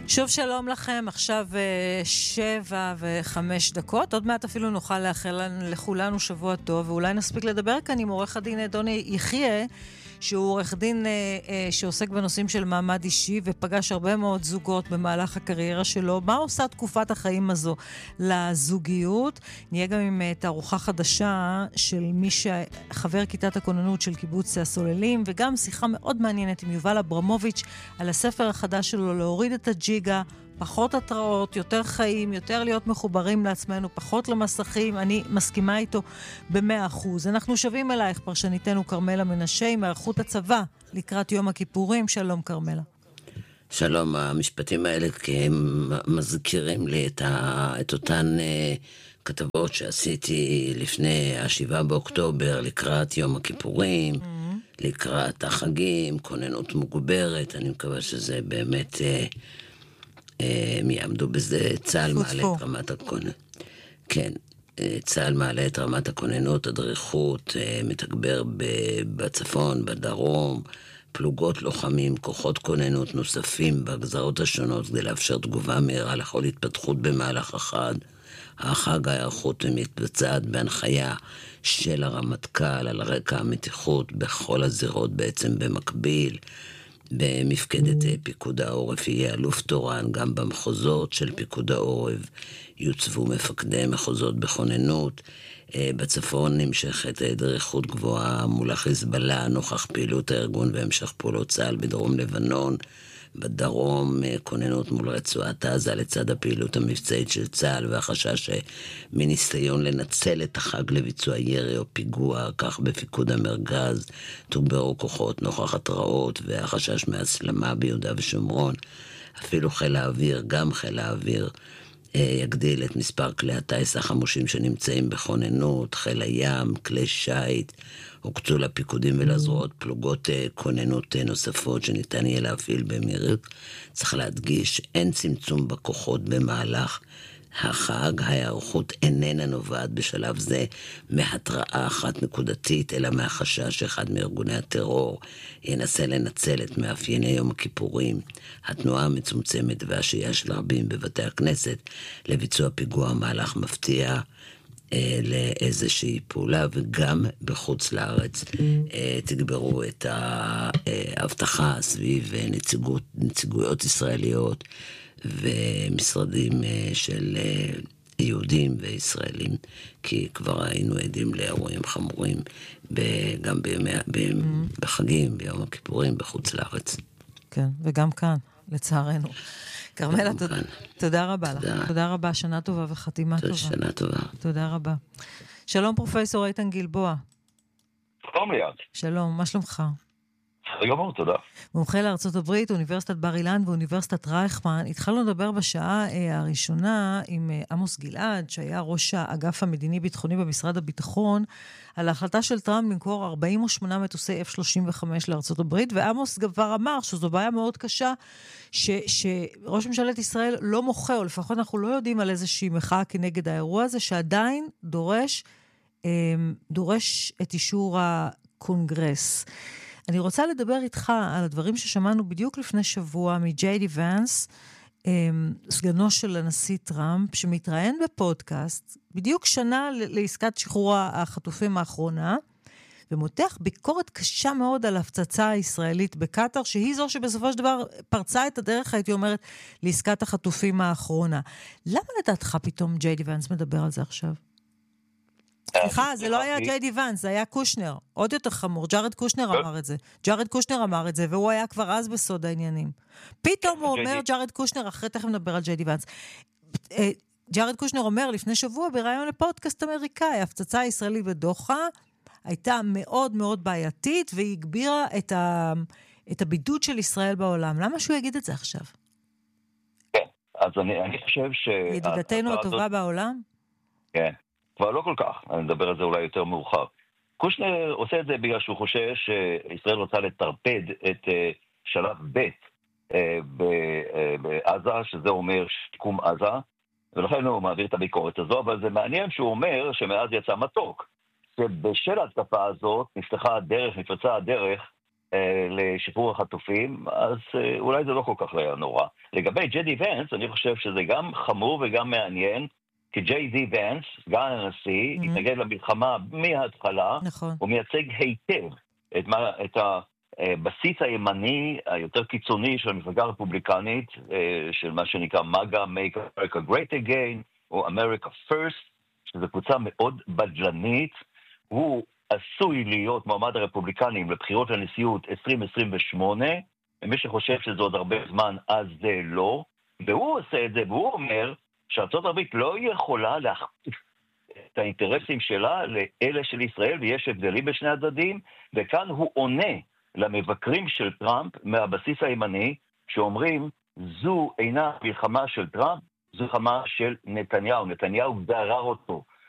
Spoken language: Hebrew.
שוב שלום לכם, עכשיו 7:05. עוד מעט אפילו נוכל לאחל לכולנו שבוע טוב, ואולי נספיק לדבר כאן עם עורך הדין דוני יחיה, שהוא עורך דין שעוסק בנושאים של מעמד אישי, ופגש הרבה מאוד זוגות במהלך הקריירה שלו. מה עושה תקופת החיים הזו לזוגיות? נהיה גם עם תערוכה חדשה של מי שחבר כיתת הכוננות של קיבוץ הסוללים, וגם שיחה מאוד מעניינת עם יובל אברמוביץ' על הספר החדש שלו, להוריד את הג'יגה, פחות התראות, יותר חיים, יותר להיות מחוברים לעצמנו, פחות למסכים. אני מסכימה איתו ב100%. אנחנו שווים אלייך, פרשניתנו קרמלה מנשה, עם היערכות הצבא לקראת יום הכיפורים. שלום קרמלה. שלום, המשפטים האלה כי הם מזכירים לי את אותן כתבות שעשיתי לפני 7 באוקטובר לקראת יום הכיפורים, לקראת החגים, כוננות מוגברת. אני מקווה שזה באמת הם יעמדו בזה. צה"ל מעלה את רמת הכוננות. כן, צה"ל מעלה את רמת הכוננות, הדריכות, מתגבר בצפון, בדרום, פלוגות לוחמים, כוחות כוננות נוספים בגזרות השונות כדי לאפשר תגובה מהירה לכל התפתחות במהלך החג. ההיערכות מתבצעת בהנחיה של הרמטכ"ל על רקע המתיחות בכל הזירות בעצם במקביל. במפקדת פיקוד העורף יהיה אלוף תורן, גם במחוזות של פיקוד העורף יוצבו מפקדי מחוזות בכוננות. בצפון נמשכת דריכות גבוהה מול החיזבאללה נוכח פעילות הארגון והמשך פעולות צה"ל בדרום לבנון. בדרום כוננות מול רצועת עזה לצד הפעילות המבצעית של צה"ל והחשש מניסיון לנצל את החג לביצוע ירי או פיגוע. כך בפיקוד המרכז תוגברו כוחות נוכח התראות והחשש מהסלמה ביהודה ושומרון. אפילו חיל האוויר, גם חיל האוויר יגדיל את מספר כלי הטייס החמושים שנמצאים בכוננות. חיל הים, כלי שייט, הוקצו לפיקודים ולזרועות פלוגות כוננות נוספות שניתן יהיה להפעיל במהירות. צריך להדגיש, אין צמצום בכוחות במהלך החג. ההיערכות איננה נובעת בשלב זה מהתראה אחת נקודתית, אלא מהחשש שאחד מארגוני הטרור ינסה לנצל את מאפייני יום הכיפורים, התנועה המצומצמת והשהייה של רבים בבתי הכנסת לביצוע פיגוע מהלך מפתיע לאיזושהי פעולה. וגם בחוץ לארץ תגברו את ההבטחה סביב נציגויות ישראליות ומשרדים של יהודים וישראלים, כי כבר היינו עדים לאירועים חמורים גם בחגים, ביום הכיפורים בחוץ לארץ. כן, וגם כאן, לצערנו. קרמלה, תודה רבה לך. תודה רבה, שנה טובה וחתימה טובה. שנה טובה. תודה רבה. שלום פרופסור איתן גלבוע. שלום ליד. שלום, מה שלומך? גמור, תודה. מומחה לארצות הברית, אוניברסיטת בר אילן ואוניברסיטת רייכמן. התחלנו לדבר בשעה הראשונה עם עמוס גלעד, שהיה ראש האגף המדיני-ביטחוני במשרד הביטחון, על ההחלטה של טראמפ למכור 48 מטוסי F-35 לארצות הברית, ועמוס כבר אמר שזו בעיה מאוד קשה, שראש ממשלת ישראל לא מוחה, או לפחות אנחנו לא יודעים על איזושהי מחאה כנגד האירוע הזה, שעדיין דורש את אישור הקונגרס. אני רוצה לדבר איתך על הדברים ששמענו בדיוק לפני שבוע מג'יי די ונס, סגנו של הנשיא טראמפ, שמתראיין בפודקאסט, בדיוק שנה לעסקת שחרור החטופים האחרונה, ומותח ביקורת קשה מאוד על ההפצצה הישראלית בקטר, שהיא זו שבסופו של דבר פרצה את הדרך, הייתי אומרת, לעסקת החטופים האחרונה. למה לדעתך פתאום ג'יי די ונס מדבר על זה עכשיו? סליחה, זה לא היה ג'יי די ונס, זה היה קושנר. עוד יותר חמור, ג'ארד קושנר אמר את זה. ג'ארד קושנר אמר את זה, והוא היה כבר אז בסוד העניינים. פתאום הוא אומר, ג'ארד קושנר, אחרי תכף נדבר על ג'יי די ונס. ג'ארד קושנר אומר לפני שבוע בראיון לפודקאסט אמריקאי, ההפצצה הישראלית בדוחה הייתה מאוד מאוד בעייתית, והיא הגבירה את הבידוד של ישראל בעולם. למה שהוא יגיד את זה עכשיו? כן, אז אני חושב ידידתנו הטובה בעולם? כן. כבר לא כל כך, אני מדבר על זה אולי יותר מאוחר. קושנר עושה את זה בגלל שהוא חושב שישראל רוצה לטרפד את שלב ב' בעזה, שזה אומר שיקום עזה, ולכן הוא מעביר את הביקורת הזו, אבל זה מעניין שהוא אומר שמאז יצא מתוק, שבשל ההתקפה הזאת נפתחה הדרך, נפרצה הדרך לשחרור החטופים, אז אולי זה לא כל כך היה נורא. לגבי ג'יי די ונס, אני חושב שזה גם חמור וגם מעניין, כי ג'יי די ונס, סגן הנשיא, התנגד למלחמה מההתחלה, נכון. הוא מייצג היטב את הבסיס הימני היותר קיצוני של המפלגה הרפובליקנית, של מה שנקרא מגה, Make America Great Again, או America First, שזו קבוצה מאוד בדלנית. הוא עשוי להיות מועמד הרפובליקנים לבחירות לנשיאות 2028, ומי שחושב שזה עוד הרבה זמן, אז זה לא. והוא עושה את זה, והוא אומר שארצות הברית לא יכולה להכפיף את האינטרסים שלה לאלה של ישראל, ויש הבדלים בשני הצדדים, וכאן הוא עונה למבקרים של טראמפ מהבסיס הימני, שאומרים, זו אינה מלחמה של טראמפ, זו מלחמה של נתניהו. נתניהו גרר אותו